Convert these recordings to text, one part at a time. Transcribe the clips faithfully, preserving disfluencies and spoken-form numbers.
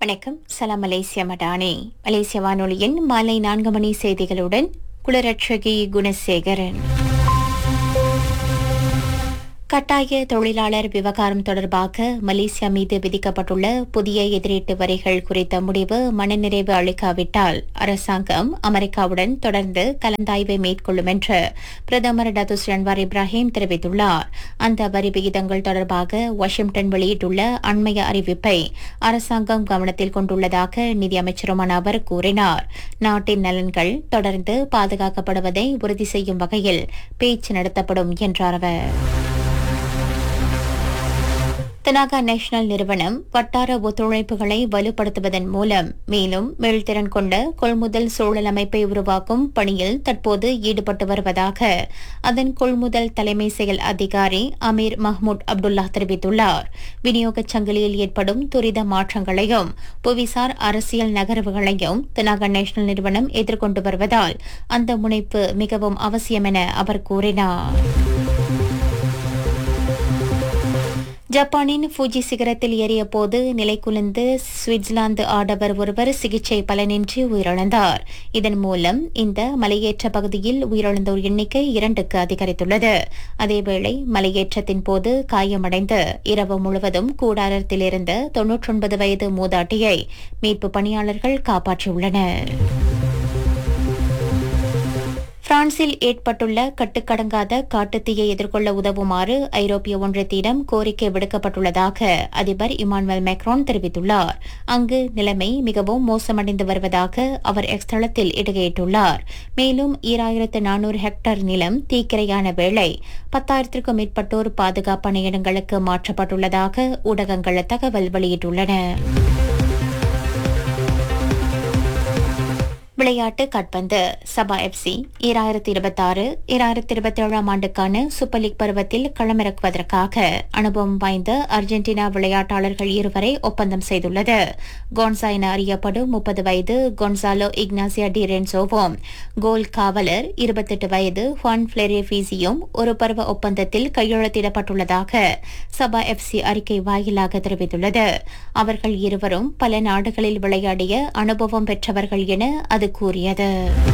வணக்கம். சலாம் மலேசியா மடானி. மலேசிய வானொலியின் மாலை நான்கு மணி செய்திகளுடன் குலரட்சகி குணசேகரன். கட்டாய தொழிலாளர் விவகாரம் தொடர்பாக மலேசியா மீது விதிக்கப்பட்டுள்ள புதிய எதிரீட்டு வரிகள் குறித்த முடிவு மனநிறைவு அளிக்காவிட்டால் அரசாங்கம் அமெரிக்காவுடன் தொடர்ந்து கலந்தாய்வை மேற்கொள்ளும் என்று பிரதமர் டத்துஸ்ரீ அன்வார் இப்ராஹிம் தெரிவித்துள்ளார். அந்த வரி விகிதங்கள் தொடர்பாக வாஷிங்டன் வெளியிட்டுள்ள அண்மைய அறிவிப்பை அரசாங்கம் கவனத்தில் கொண்டுள்ளதாக நிதியமைச்சருமான அவர் கூறினார். நாட்டின் நலன்கள் தொடர்ந்து பாதுகாக்கப்படுவதை உறுதி செய்யும் வகையில் பேச்சு நடத்தப்படும் என்றார் அவர். தனாகா நேஷனல் நிறுவனம் வட்டார ஒத்துழைப்புகளை வலுப்படுத்துவதன் மூலம் மேலும் மீள்திறன் கொண்ட கொள்முதல் சூழல் அமைப்பை உருவாக்கும் பணியில் தற்போது ஈடுபட்டு வருவதாக அதன் கொள்முதல் தலைமை செயல் அதிகாரி அமீர் மஹ்மூத் அப்துல்லா தெரிவித்துள்ளார். விநியோகச் சங்கிலியில் ஏற்படும் துரித மாற்றங்களையும் புவிசார் அரசியல் நகர்வுகளையும் தனாகா நேஷனல் நிறுவனம் எதிர்கொண்டு வருவதால் அந்த முனைப்பு மிகவும் அவசியம் என அவர் கூறினார். ஜப்பானின் ஃபூஜி சிகரத்தில் ஏறிய போது நிலைகுலைந்து சுவிட்சர்லாந்து ஆடவர் ஒருவர் சிகிச்சை பலனின்றி உயிரிழந்தார். இதன் மூலம் இந்த மலையேற்ற பகுதியில் உயிரிழந்தோர் எண்ணிக்கை இரண்டுக்கு அதிகரித்துள்ளது. அதேவேளை மலையேற்றத்தின் போது காயமடைந்து இரவு முழுவதும் கூடாரத்தில் இருந்த தொன்னூற்றொன்பது வயது மூதாட்டியை மீட்பு பணியாளர்கள் காப்பாற்றியுள்ளனர். பிரான்சில் ஏற்பட்டுள்ள கட்டுக்கடங்காத காட்டுத்தீயை எதிர்கொள்ள உதவுமாறு ஐரோப்பிய ஒன்றியத்திடம் கோரிக்கை விடுக்கப்பட்டுள்ளதாக அதிபர் இமானுவேல் மேக்ரான் தெரிவித்துள்ளார். அங்கு நிலைமை மிகவும் மோசமடைந்து வருவதாக அவர் எக்ஸ் தளத்தில் இடுகையிட்டுள்ளார். மேலும் ஈராயிரத்து நானூறு ஹெக்டேர் நிலம் தீக்கிரையான வேளை பத்தாயிரத்திற்கும் மேற்பட்டோர் பாதுகாப்பான இடங்களுக்கு மாற்றப்பட்டுள்ளதாக ஊடகங்கள் தகவல் வெளியிட்டுள்ளன. விளையாட்டு கால்பந்து. சபா எஃப்சி ஈராயிரத்தி இருபத்தி ஆறு ஈராயிரத்தி இருபத்தி ஏழாம் ஆண்டுக்கான சூப்பர் லீக் பருவத்தில் களமிறக்குவதற்காக அனுபவம் வாய்ந்த அர்ஜென்டினா விளையாட்டாளர்கள் இருவரை ஒப்பந்தம் செய்துள்ளது. கோன்சா என அறியப்படும் முப்பது வயது கொன்சாலோ இக்னாசியா டி ரென்சோவும் கோல் காவலர் இருபத்தெட்டு வயது ஹுவான் பிளேரேஃபீசியும் ஒரு பருவ ஒப்பந்தத்தில் கையெழுத்திடப்பட்டுள்ளதாக சபா எஃப்சி அறிக்கை வாயிலாக தெரிவித்துள்ளது. அவர்கள் இருவரும் பல நாடுகளில் விளையாடிய அனுபவம் பெற்றவர்கள் என அது கூறியது.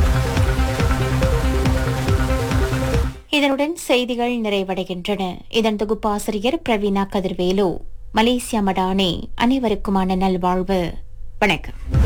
இதனுடன் செய்திகள் நிறைவடைகின்றன. இதன் தொகுப்பாசிரியர் பிரவீனா கதிர்வேலு. மலேசியா மடானி. அனைவருக்குமான நல்வாழ்வு. வணக்கம்.